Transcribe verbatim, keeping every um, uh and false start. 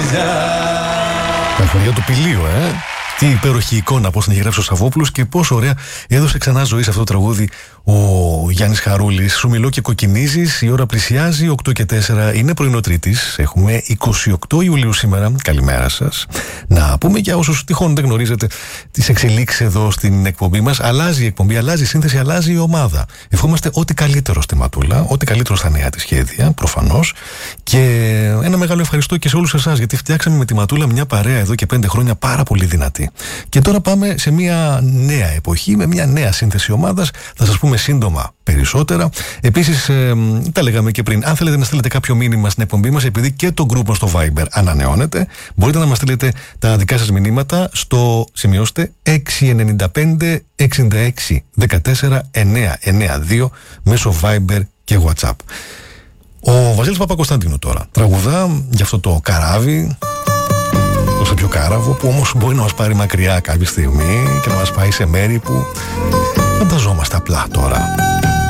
Τα χωριά του Πηλίου, ε! Τι υπέροχη εικόνα, πώς την έχει γράψει ο Σαββόπουλος και πόσο ωραία έδωσε ξανά ζωή σε αυτό το τραγούδι ο Γιάννης Χαρούλης. Σου μιλώ και κοκκινίζεις, η ώρα πλησιάζει, οκτώ και τέσσερα, είναι πρωινό Τρίτης, έχουμε είκοσι οκτώ Ιουλίου σήμερα. Καλημέρα σας. Να πούμε για όσους τυχόν δεν γνωρίζετε τις εξελίξεις εδώ στην εκπομπή μας. Αλλάζει η εκπομπή, αλλάζει η σύνθεση, αλλάζει η ομάδα. Ευχόμαστε ό,τι καλύτερο στη Ματούλα, ό,τι καλύτερο στα νέα της σχέδια, προφανώς. Και ένα μεγάλο ευχαριστώ και σε όλους εσάς, γιατί φτιάξαμε με τη Ματούλα μια παρέα εδώ και πέντε χρόνια πάρα πολύ δυνατή. Και τώρα πάμε σε μια νέα εποχή, με μια νέα σύνθεση ομάδας. Θα σας πούμε σύντομα περισσότερα. Επίσης, ε, τα λέγαμε και πριν, αν θέλετε να στείλετε κάποιο μήνυμα στην εκπομπή μας, επειδή και το group μας στο Viber ανανεώνεται, μπορείτε να μας στείλετε τα δικά σας μηνύματα στο, σημειώστε, έξι εννιά πέντε εξήντα έξι δεκατέσσερα εννιακόσια ενενήντα δύο μέσω Viber και WhatsApp. Ο Βασίλης Παπακοσταντίνου τώρα τραγουδά για αυτό το καράβι, το πιο κάραβο, που όμως μπορεί να μας πάρει μακριά κάποια στιγμή και να μας πάει σε μέρη που φανταζόμαστε απλά τώρα.